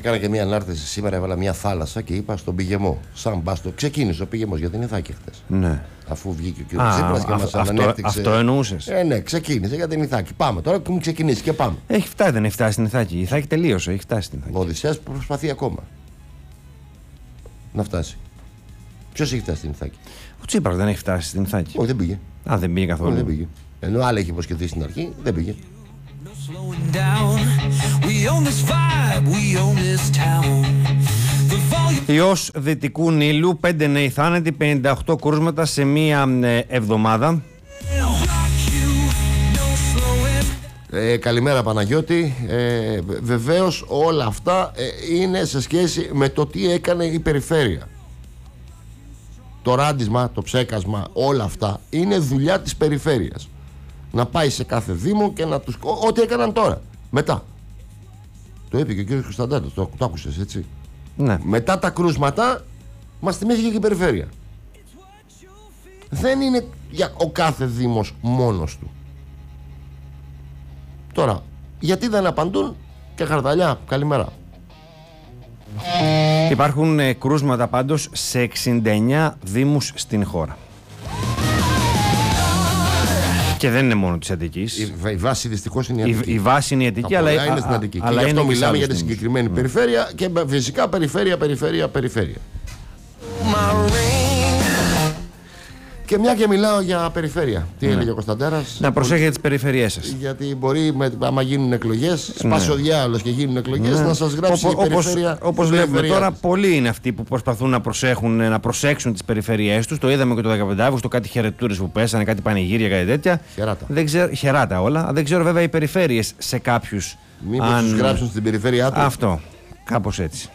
Έκανα και μια ανάρτηση σήμερα, έβαλα μια θάλασσα και είπα στον πηγεμό. Σαν μπάστο. Ξεκίνησε ο πηγεμός για την Ιθάκη χθες. Ναι. Αφού βγήκε ο κ. Τσίπρας και μας ανανέφτυξε. Αυτό εννοούσες. Ναι, ξεκίνησε για την Ιθάκη. Πάμε τώρα που μου ξεκινήσει και πάμε. Έχει φτάσει, δεν έχει φτάσει στην Ιθάκη. Η Ιθάκη τελείωσε, έχει φτάσει στην Ιθάκη. Ο Οδυσσέας προσπαθεί ακόμα να φτάσει. Ποιος έχει φτάσει στην Ιθάκη? Ο Τσίπρας δεν έχει φτάσει στην Ιθάκη. Όχι, δεν πήγε. Α, δεν πήγε καθόλου. Όχι, δεν πήγε. Ενώ άλλα έχει υποσχεθεί στην αρχή, δεν πήγε. Ιός Δυτικού Νείλου, 5 νέοι θάνατοι, 58 κρούσματα σε μία εβδομάδα. Καλημέρα Παναγιώτη. Βεβαίως όλα αυτά είναι σε σχέση με το τι έκανε η περιφέρεια. Το ράντισμα, το ψέκασμα, όλα αυτά είναι δουλειά της περιφέρειας. Να πάει σε κάθε δήμο και να τους... Ό,τι έκαναν τώρα. Μετά. Το είπε και ο κύριος Χρυσταντάτος, το άκουσες έτσι. Ναι. Μετά τα κρούσματα μας θυμήθηκε και η περιφέρεια. Δεν είναι για ο κάθε δήμος μόνος του. Τώρα, γιατί δεν απαντούν και χαρταλιά. Καλημέρα. Υπάρχουν κρούσματα πάντως σε 69 δήμους στην χώρα. Και δεν είναι μόνο της Αττικής. Η βάση δυστυχώς είναι η Αττική. Η βάση είναι η Αττική, αλλά είναι στην Αττική. Και γι' αυτό μιλάμε για τη συγκεκριμένη περιφέρεια και φυσικά περιφέρεια. Και μια και μιλάω για περιφέρεια. Τι έλεγε ο Κωνσταντέρας? Να προσέχετε τις περιφερειές σας. Γιατί μπορεί, άμα γίνουν εκλογές, σπάσει ο διάολος και γίνουν εκλογές, να σας γράψει η περιφέρεια. Όπως βλέπουμε τώρα, πολλοί είναι αυτοί που προσπαθούν να προσέξουν τις περιφερειές τους. Το είδαμε και το 15 Αύγουστο, κάτι χαιρετούρες που πέσανε, κάτι πανηγύρια, κάτι τέτοια. Χεράτα όλα. Δεν ξέρω βέβαια οι περιφέρειες σε κάποιους. Μήπως τους γράψουν στην περιφέρειά τους. Αυτό. Κάπως έτσι.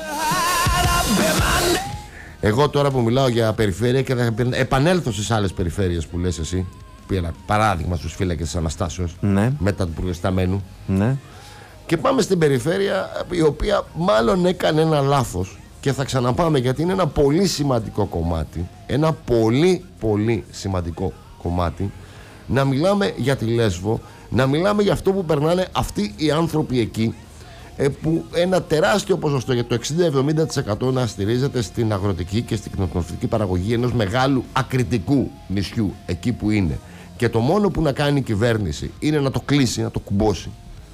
Εγώ τώρα που μιλάω για περιφέρεια και θα επανέλθω στις άλλες περιφέρειες που λες εσύ. Πήρα παράδειγμα στους φύλακες της Αναστάσεως, ναι, μετά του προϊσταμένου. Ναι. Και πάμε στην περιφέρεια η οποία μάλλον έκανε ένα λάθος. Και θα ξαναπάμε γιατί είναι ένα πολύ σημαντικό κομμάτι. Ένα πολύ σημαντικό κομμάτι. Να μιλάμε για τη Λέσβο, να μιλάμε για αυτό που περνάνε αυτοί οι άνθρωποι εκεί, που ένα τεράστιο ποσοστό, για το 60-70% να στηρίζεται στην αγροτική και στην κτηνοτροφική παραγωγή ενός μεγάλου ακριτικού νησιού εκεί που είναι. Και το μόνο που να κάνει η κυβέρνηση είναι να το κλείσει, να το κουμπώσει.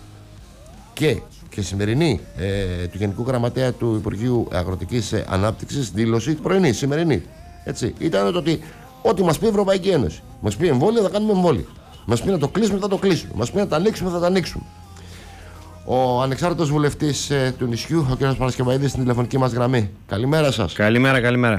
Και σημερινή του Γενικού Γραμματέα του Υπουργείου Αγροτικής Ανάπτυξης δήλωση, πρωινή, σημερινή, έτσι, ήταν το ότι ό,τι μας πει η Ευρωπαϊκή Ένωση, μας πει εμβόλια, θα κάνουμε εμβόλια. Μας πει να το κλείσουμε, θα το κλείσουμε. Μας πει να τα ανοίξουμε, θα τα ανοίξουμε. Ο ανεξάρτητος βουλευτής του νησιού, ο κ. Παρασκευαίδης, στην τηλεφωνική μας γραμμή. Καλημέρα σας. Καλημέρα.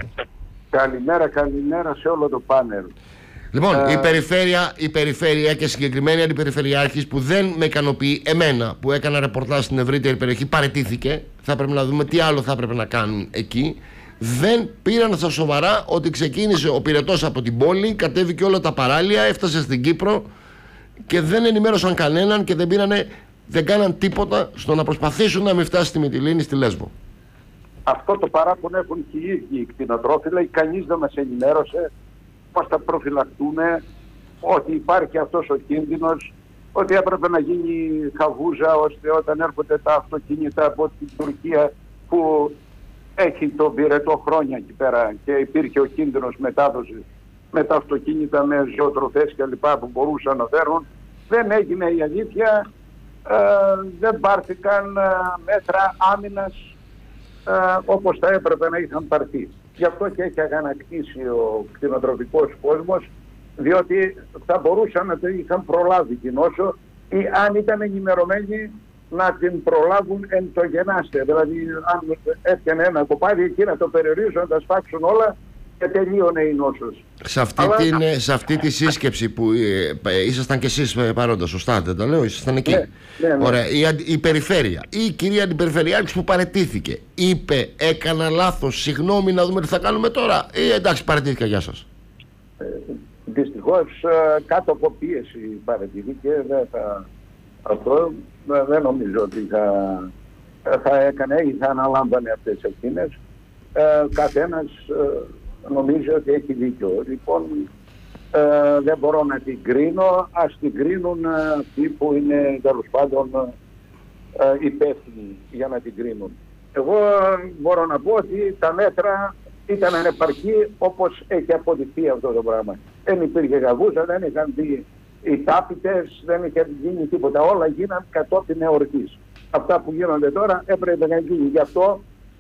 Καλημέρα σε όλο το πάνελ. Λοιπόν, η περιφέρεια και συγκεκριμένη αντιπεριφερειάρχης που δεν με ικανοποιεί εμένα, που έκανα ρεπορτάζ στην ευρύτερη περιοχή, παραιτήθηκε. Θα πρέπει να δούμε τι άλλο θα έπρεπε να κάνουν εκεί. Δεν πήραν στα σοβαρά ότι ξεκίνησε ο πυρετός από την πόλη, κατέβηκε όλα τα παράλια, έφτασε στην Κύπρο και δεν ενημέρωσαν κανέναν και δεν κάναν τίποτα στο να προσπαθήσουν να μην φτάσει στη Μυτιλήνη, στη Λέσβο. Αυτό το παράπονο έχουν και οι ίδιοι οι κτηνοτρόφοι. Κανείς δεν μας ενημέρωσε, μας τα προφυλακτούμε, ότι υπάρχει αυτός ο κίνδυνος, ότι έπρεπε να γίνει χαβούζα ώστε όταν έρχονται τα αυτοκίνητα από την Τουρκία που έχει τον πυρετό χρόνια εκεί πέρα και υπήρχε ο κίνδυνος μετάδοσης με τα αυτοκίνητα με ζωοτροφές κλπ. Που μπορούσαν να φέρουν. Δεν έγινε η αλήθεια. Δεν πάρθηκαν μέτρα άμυνας όπως θα έπρεπε να είχαν πάρθει. Γι' αυτό και έχει αγανακτήσει ο κτηνοτροφικός κόσμος, διότι θα μπορούσαν να το είχαν προλάβει την νόσο ή αν ήταν ενημερωμένοι να την προλάβουν εν το γενάστε. Δηλαδή αν έπιανε ένα κοπάδι εκεί να το περιορίσουν, να τα σφάξουν όλα και τελείωνε η νόσος. Σε αυτή τη σύσκεψη που ήσασταν και εσείς παρόντα, σωστά δεν τα λέω, ήσασταν εκεί. Ναι. Ωραία, η περιφέρεια, η κυρία αντιπεριφερειάρχης που παραιτήθηκε, είπε έκανα λάθος, συγγνώμη να δούμε τι θα κάνουμε τώρα, ή εντάξει παραιτήθηκα, γεια σας? Δυστυχώς κάτω από πίεση παραιτήθηκε, αυτό δεν νομίζω ότι θα έκανε ή θα αναλάμβανε αυτές τις ευθύνες. Καθένας νομίζω ότι έχει δίκιο. Λοιπόν, δεν μπορώ να την κρίνω. Ας την κρίνουν αυτοί που είναι τέλος πάντων υπεύθυνοι για να την κρίνουν. Εγώ μπορώ να πω ότι τα μέτρα ήταν ανεπαρκή όπως έχει αποδειχθεί αυτό το πράγμα. Δεν υπήρχε γαβούζα, δεν είχαν δει οι τάπητες, δεν είχε γίνει τίποτα. Όλα γίναν κατόπιν εορτής. Αυτά που γίνονται τώρα έπρεπε να γίνει. Γι' αυτό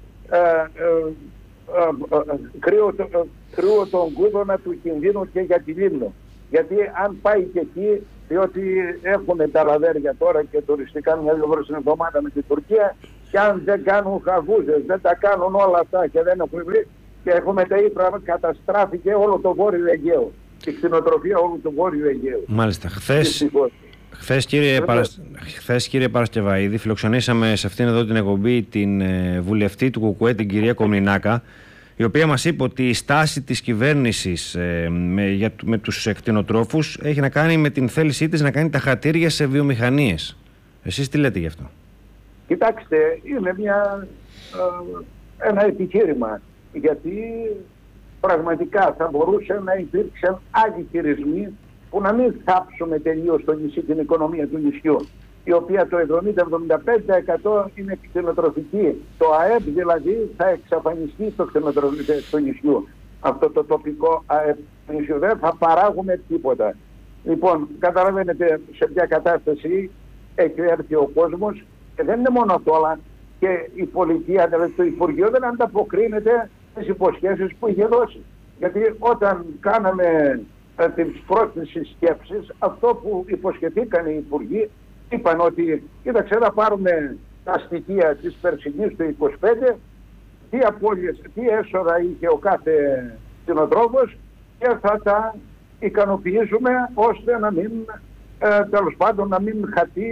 κρύω τον κούδωνα του κινδύνου και για τη Λίμνο. Γιατί αν πάει και εκεί, διότι έχουν τα λαδέρια τώρα και τουριστικά μια-δυο φορές την εβδομάδα με την Τουρκία, και αν δεν κάνουν χαβούζες, δεν τα κάνουν όλα αυτά και δεν έχουν βρει, και έχουμε τα ύπρα, καταστράφηκε όλο το Βόρειο Αιγαίο. Η κτηνοτροφία όλου του Βόρειου Αιγαίου. Μάλιστα. Χθες κύριε Παρασκευαίδη, φιλοξενήσαμε σε αυτήν εδώ την εκπομπή την βουλευτή του ΚΚΕ, την κυρία Κομνηνάκα, η οποία μας είπε ότι η στάση της κυβέρνησης με τους κτηνοτρόφους έχει να κάνει με την θέλησή της να κάνει τα χατήρια σε βιομηχανίες. Εσείς τι λέτε γι' αυτό? Κοιτάξτε, είναι ένα επιχείρημα, γιατί πραγματικά θα μπορούσε να υπήρξαν άλλοι χειρισμοί που να μην θάψουμε τελείως το νησί, την οικονομία του νησιού, η οποία το 70-75% είναι κτηνοτροφική. Το ΑΕΠ δηλαδή θα εξαφανιστεί στο νησιού. Αυτό το τοπικό ΑΕΠ του νησιού δεν θα παράγουμε τίποτα. Λοιπόν, καταλαβαίνετε σε ποια κατάσταση έχει έρθει ο κόσμος, και δεν είναι μόνο αυτό, αλλά και η πολιτεία, δηλαδή το Υπουργείο δεν ανταποκρίνεται στις υποσχέσεις που είχε δώσει. Γιατί όταν κάναμε τις πρώτες σκέψεις, αυτό που υποσχεθήκαν οι Υπουργοί, είπαν ότι κοίταξε, θα πάρουμε τα στοιχεία της περσινής του 25, τι απώλειες, τι έσοδα είχε ο κάθε κτηνοτρόφος, και θα τα ικανοποιήσουμε ώστε να μην, τέλος πάντων, να μην χαθεί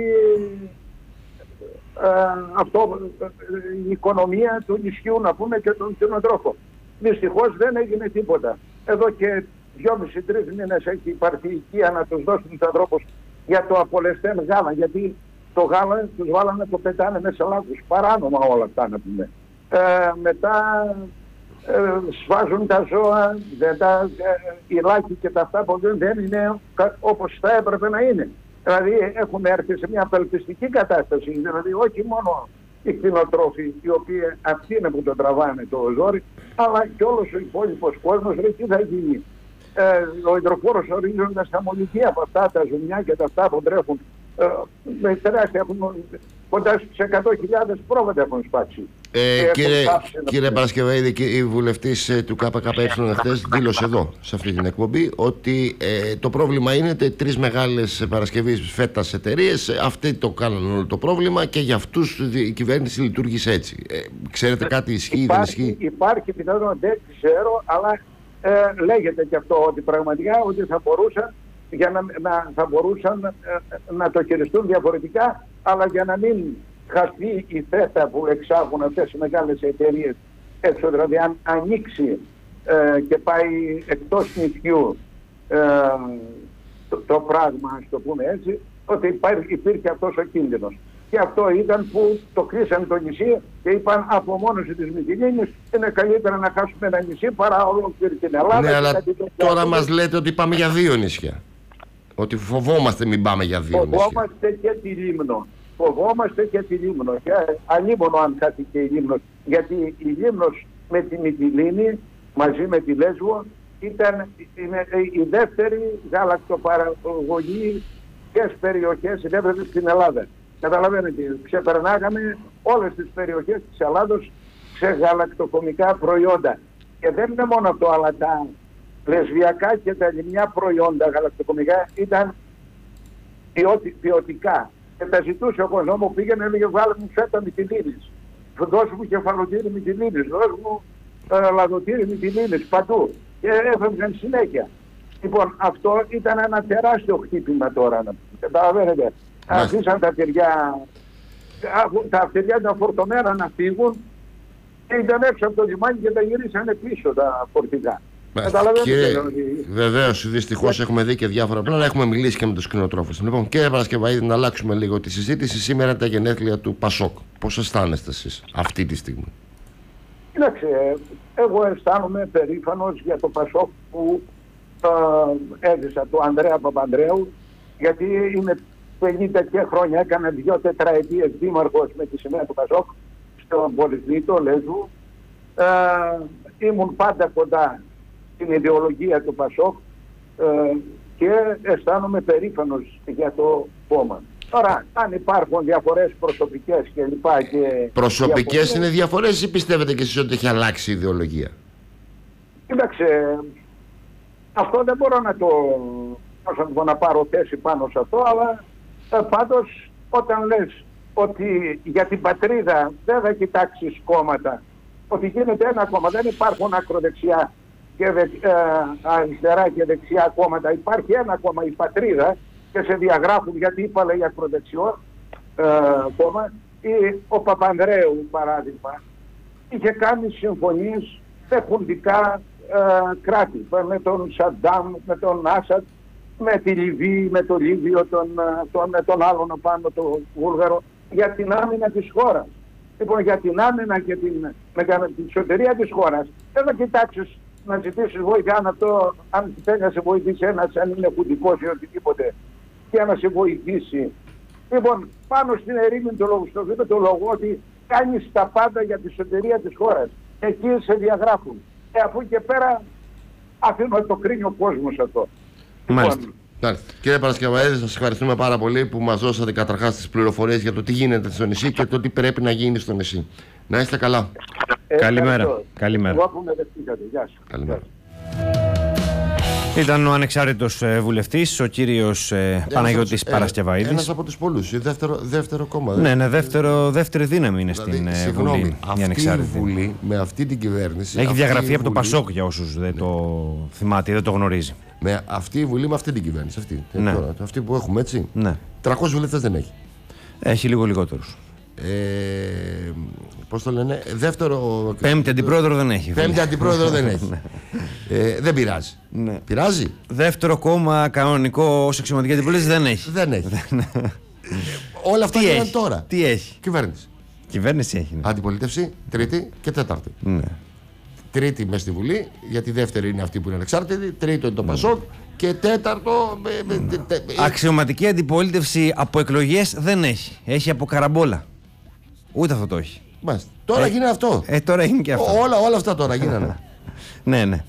η οικονομία του νησιού, να πούμε, και τον κτηνοτρόφο. Δυστυχώς δεν έγινε τίποτα. Εδώ και 2,5-3 μήνες έχει υπάρξει οικία να τους δώσουν τους ανθρώπους για το απολεσθέν γάλα, γιατί το γάλα τους βάλανε, το πετάνε μέσα λάθος, παράνομα όλα αυτά, να πούμε. Μετά σβάζουν τα ζώα, οι λάκοι και τα αυτά που δεν είναι όπως θα έπρεπε να είναι. Δηλαδή έχουμε έρθει σε μια απελπιστική κατάσταση, δηλαδή όχι μόνο οι κτηνοτρόφοι, οι οποίοι αυτοί είναι που το τραβάνε το ζόρι, αλλά και όλος ο υπόλοιπος κόσμος. Τι θα γίνει? Ο υδροφόρος ορίζοντας τα μολυκή από αυτά τα ζουμιά και τα αυτά που τρέχουν, με τεράστια, έχουν κοντά στις 100.000 πρόβατα έχουν σπάσει. Κύριε Παρασκευαίδη, η βουλευτής του ΚΚΕ χθες δήλωσε εδώ σε αυτή την εκπομπή ότι το πρόβλημα είναι 3 μεγάλες παρασκευής φέτας εταιρείες, αυτοί το κάνανε όλο το πρόβλημα και για αυτούς η κυβέρνηση λειτουργήσε έτσι. Ξέρετε κάτι ισχύει, δεν ισχύει? Υπάρχει πιθανότητα, δεν ξέρω, αλλά λέγεται και αυτό, ότι πραγματικά ότι θα μπορούσαν να το χειριστούν διαφορετικά, αλλά για να μην χαθεί η θέτα που εξάγουν αυτές οι μεγάλες εταιρείες έξω, δηλαδή αν ανοίξει και πάει εκτός νησιού το πράγμα, ας το πούμε έτσι, ότι υπήρχε αυτός ο κίνδυνος. Και αυτό ήταν που το κλείσαν το νησί και είπαν απομόνωση της Μυτιλήνης, είναι καλύτερα να χάσουμε ένα νησί παρά ολόκληρη την Ελλάδα. Ναι, αλλά τώρα μας λέτε ότι πάμε για 2 νησιά. Ότι φοβόμαστε μην πάμε για 2 νησιά. Φοβόμαστε και τη Λίμνο. Φοβόμαστε και τη Λίμνο. Και αλίμονο αν χάσει και η Λίμνος. Γιατί η Λίμνος με τη Μυτιλήνη μαζί με τη Λέσβο ήταν η δεύτερη γαλακτοπαραγωγή και περιοχές στην Ελλάδα. Καταλαβαίνετε, ξεπερνάγαμε όλες τις περιοχές της Ελλάδος σε γαλακτοκομικά προϊόντα. Και δεν είναι μόνο αυτό, αλλά τα λεσβιακά και τα λιμνιά προϊόντα γαλακτοκομικά ήταν ποιοτικά. Και τα ζητούσε ο κόσμος, μου πήγαινε, έλεγε βάλε μου φέτα Μυτιλήνης, δώσ' μου κεφαλοτήρι Μυτιλήνης, δώσ' μου λαδοτήρι Μυτιλήνης, παντού. Και έφευγαν συνέχεια. Λοιπόν, αυτό ήταν ένα τεράστιο χτύπημα τώρα. Καταλαβαίνετε. Αφήσαν τα αυτιά τα φορτωμένα να φύγουν και ήταν έξω από το λιμάνι και τα γυρίσανε πίσω τα φορτηγά. Βεβαίως, δυστυχώς έχουμε δει και διάφορα πλάνα. Έχουμε μιλήσει και με τους κτηνοτρόφους. Λοιπόν, κύριε Παρασκευαίδη, να αλλάξουμε λίγο τη συζήτηση. Σήμερα είναι τα γενέθλια του Πασόκ. Πώς αισθάνεστε εσείς αυτή τη στιγμή? Κοίταξε, εγώ αισθάνομαι περήφανος για το Πασόκ που έζησα, του Ανδρέα Παπανδρέου, γιατί είναι 50 και χρόνια, έκανα 2 τετραετίες δήμαρχος με τη σημαία του Πασόκ στον Πολυθνήτο Λέσβου. Ήμουν πάντα κοντά στην ιδεολογία του Πασόκ και αισθάνομαι περήφανος για το κόμμα. Τώρα, αν υπάρχουν διαφορές προσωπικές και λοιπά και... Προσωπικές είναι διαφορές ή πιστεύετε και εσείς ότι έχει αλλάξει η ιδεολογία? Κοίταξε, αυτό δεν μπορώ να πάρω θέση πάνω σε αυτό, αλλά πάντως όταν λες ότι για την πατρίδα δεν θα κοιτάξεις κόμματα, ότι γίνεται ένα κόμμα, δεν υπάρχουν ακροδεξιά και αριστερά και δεξιά κόμματα, υπάρχει ένα κόμμα, η πατρίδα, και σε διαγράφουν γιατί είπα λέει ακροδεξιό κόμμα. Ή ο Παπανδρέου παράδειγμα είχε κάνει συμφωνίες πεχουντικά κράτη με τον Σαντάμ, με τον Άσαντ, με τη Λιβύη, με το Λίβιο, με τον άλλον πάνω το Βούλγαρο, για την άμυνα της χώρας. Λοιπόν, για την άμυνα και την εσωτερία της χώρας δεν θα κοιτάξεις να ζητήσεις βοήθεια αν θέλει να σε βοηθήσει ένας, αν είναι χουντικός ή οτιδήποτε, και να σε βοηθήσει. Λοιπόν, πάνω στην ερήμην το λόγο ότι κάνεις τα πάντα για την εσωτερία της χώρας. Εκεί σε διαγράφουν. Αφού και πέρα αφήνω το κρίνει ο κόσμος αυτό. Μάλιστα. Λοιπόν, Κύριε Παρασκευαίδη, σας ευχαριστούμε πάρα πολύ που μας δώσατε καταρχάς τις πληροφορίες για το τι γίνεται στο νησί και το τι πρέπει να γίνει στο νησί. Να είστε καλά. Καλημέρα. Καλημέρα. Εγώ που με δεχτήκατε. Γεια σας. Καλημέρα. Ήταν ο ανεξάρτητος βουλευτής, ο κύριος Παναγιώτης Παρασκευαίδης. Ένας από τους πολλούς, δεύτερο κόμμα. Ναι, δεύτερη δύναμη είναι στην Βουλή. Αυτή η Βουλή με αυτή την κυβέρνηση. Έχει διαγραφεί από το Πασόκ για όσους δεν το θυμάται, δεν το γνωρίζει. Με αυτή η Βουλή, με αυτή την κυβέρνηση. Αυτή που έχουμε, έτσι. Ναι. 300 βουλευτές δεν έχει. Έχει λίγο λιγότερους. Πώς το λένε, δεύτερο. Πέμπτη αντιπρόεδρο δεν έχει. Πέμπτη αντιπρόεδρο δεν έχει. Δεν πειράζει. Ναι. Πειράζει. Δεύτερο κόμμα κανονικό ως αξιωματική αντιπολίτευση δεν έχει. Δεν έχει. Όλα αυτά γίνανε τώρα. Τι έχει? Κυβέρνηση. Κυβέρνηση έχει. Ναι. Αντιπολίτευση, τρίτη και τέταρτη. Ναι. Τρίτη μες στη Βουλή, γιατί δεύτερη είναι αυτή που είναι ανεξάρτητη. Τρίτο είναι το Πασόκ. Και τέταρτο. Αξιωματική αντιπολίτευση από εκλογές δεν έχει. Έχει από καραμπόλα. Ούτε αυτό το έχει. Μάλιστα. Τώρα γίνεται αυτό. Τώρα έγινε και αυτό. Όλα αυτά τώρα γίνανε. Ναι.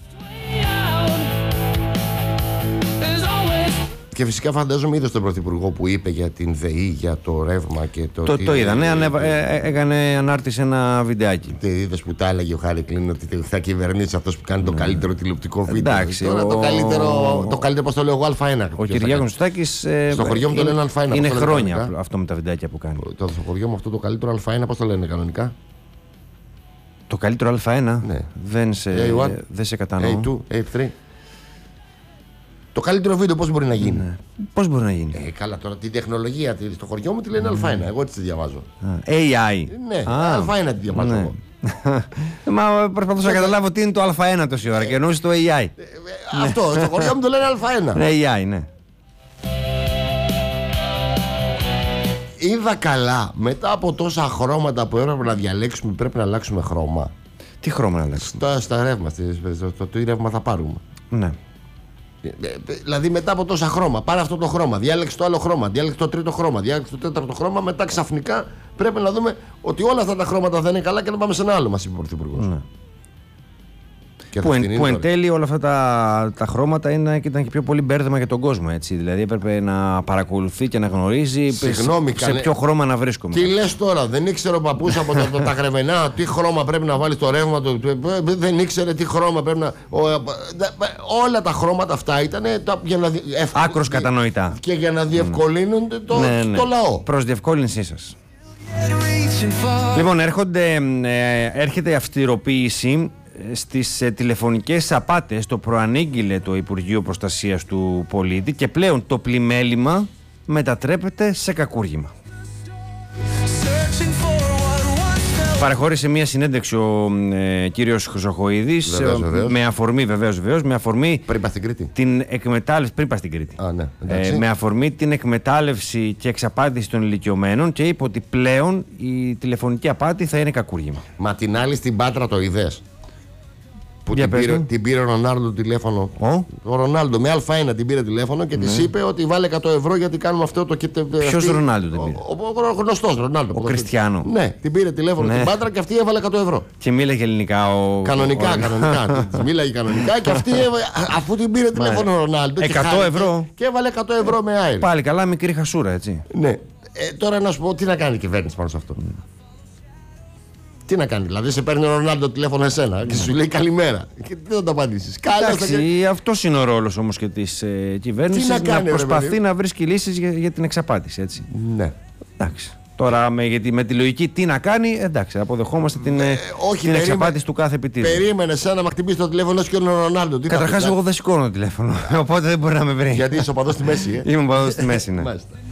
Και φυσικά φαντάζομαι είδες τον Πρωθυπουργό που είπε για την ΔΕΗ, για το ρεύμα και το. Το είδα, ναι, έκανε ανάρτηση ένα βιντεάκι. Τι είδες που τα έλεγε ο Χάρη Κλίν ότι θα κυβερνήσει αυτός που κάνει το καλύτερο τηλεοπτικό βίντεο. Εντάξει. Τώρα το καλύτερο, πώς το λέω εγώ, Α1. Ο Κυριάκος Μητσοτάκης. Στο χωριό μου το λένε Α1. Είναι χρόνια αυτό με τα βιντεάκια που κάνει. Στο χωριό μου αυτό το καλύτερο Α1, πώς το λένε κανονικά? Το καλύτερο Α1. Ναι. Δεν σε κατανοώ. A2, A3. Το καλύτερο βίντεο πώς μπορεί να γίνει? Ναι. Πώς μπορεί να γίνει? Καλά, τώρα την τεχνολογία στο χωριό μου τη λένε Α1. Εγώ έτσι τη διαβάζω. AI. Ναι, Α1 τη διαβάζω εγώ. Μα προσπαθούσα να καταλάβω τι είναι το Α1 τόση ώρα και εννοείς το AI. Αυτό, στο χωριό μου το λένε Α1. Ναι, AI, ναι. Είδα καλά, μετά από τόσα χρώματα που έπρεπε να διαλέξουμε, πρέπει να αλλάξουμε χρώμα. Τι χρώμα να αλλάξουμε? Στα ρεύμα, τι ρεύμα θα πάρουμε. Ναι. Δηλαδή μετά από τόσα χρώμα, πάρε αυτό το χρώμα, διάλεξε το άλλο χρώμα, διάλεξε το τρίτο χρώμα, διάλεξε το τέταρτο χρώμα. Μετά ξαφνικά πρέπει να δούμε ότι όλα αυτά τα χρώματα δεν είναι καλά και να πάμε σε ένα άλλο, μας είπε ο Πρωθυπουργός. Ναι. Που εν τέλει όλα αυτά τα χρώματα ήταν και πιο πολύ μπέρδεμα για τον κόσμο. Έτσι. Δηλαδή έπρεπε να παρακολουθεί και να γνωρίζει σε ποιο χρώμα να βρίσκομαι. Τι λες τώρα, δεν ήξερε ο παππούς από τα Γρεβενά τι χρώμα πρέπει να βάλει στο ρεύμα του. Δεν ήξερε τι χρώμα πρέπει να. Όλα τα χρώματα αυτά ήταν άκρος κατανοητά. Και για να διευκολύνουν το λαό. Προς διευκόλυνσή σας. Λοιπόν, έρχεται η αυστηροποίηση στις τηλεφωνικές απάτες. Το προανήγγειλε το Υπουργείο Προστασίας του Πολίτη και πλέον το πλημέλημα μετατρέπεται σε κακούργημα. Παρεχώρησε μια συνέντευξη ο κύριος Χρυσοχοΐδης με αφορμή με αφορμή πριν πας στην Κρήτη. Την εκμετάλλευση πριν πας στην Κρήτη. Με αφορμή την εκμετάλλευση και εξαπάτηση των ηλικιωμένων και είπε ότι πλέον η τηλεφωνική απάτη θα είναι κακούργημα. Μα την άλλη στην Πάτρα το είδες? Που την πήρε ο Ρονάλντο τηλέφωνο. Ο Ρονάλντο με Α1 την πήρε τηλέφωνο και της είπε ότι βάλε 100 ευρώ γιατί κάνουμε αυτό το. Ποιος Ρονάλντο την πήρε? Ο γνωστός Ρονάλντο. Ο Κριστιάνο. Ναι, την πήρε τηλέφωνο την Πάτρα και αυτή έβαλε 100 ευρώ. Και μίλαγε ελληνικά Κανονικά. Μίλαγε κανονικά και αυτή αφού την πήρε τηλέφωνο ο Ρονάλντο. 100 ευρώ. Και έβαλε 100 ευρώ με αέρα. Πάλι καλά, μικρή χασούρα, έτσι. Ναι. Τώρα να σου πω τι να κάνει η κυβέρνηση πάνω σε αυτό. Τι να κάνει, δηλαδή σε παίρνει ο Ρονάλντο τηλέφωνο εσένα και σου λέει καλημέρα. Και τι θα το απαντήσεις? Εντάξει, αυτός είναι ο ρόλος όμως και της κυβέρνησης, να προσπαθεί να βρίσκει λύσεις για την εξαπάτηση, έτσι. Ναι. Εντάξει. Τώρα με τη λογική τι να κάνει, εντάξει, αποδεχόμαστε την εξαπάτηση του κάθε επιτήρου. Περίμενε σαν να χτυπήσει το τηλέφωνο και ο Ρονάλντο. Καταρχάς, εγώ δεν σηκώνω το τηλέφωνο. Οπότε δεν μπορεί να με βρει. Γιατί είσαι οπαδός στη μέση, Είμαι οπαδός στη μέση, ναι.